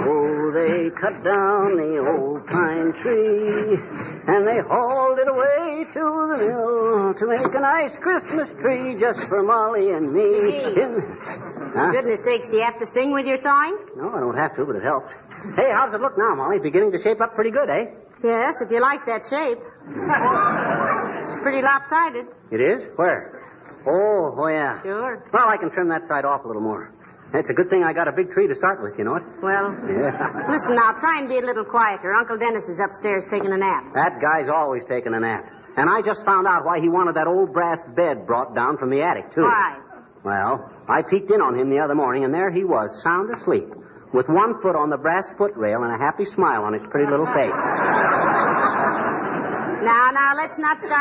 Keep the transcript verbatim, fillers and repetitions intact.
Oh, they cut down the old pine tree, and they hauled it away to the mill to make a nice Christmas tree just for Molly and me. In... Huh? Goodness sakes, do you have to sing with your sawing? No, I don't have to, but it helps. Hey, how does it look now, Molly? Beginning to shape up pretty good, eh? Yes, if you like that shape. It's pretty lopsided. It is? Where? Oh, oh, yeah. Sure. Well, I can trim that side off a little more. It's a good thing I got a big tree to start with, you know it? Well, yeah. Listen now, try and be a little quieter. Uncle Dennis is upstairs taking a nap. That guy's always taking a nap. And I just found out why he wanted that old brass bed brought down from the attic, too. Why? Well, I peeked in on him the other morning, and there he was, sound asleep, with one foot on the brass footrail and a happy smile on his pretty little face. Now, now, let's not start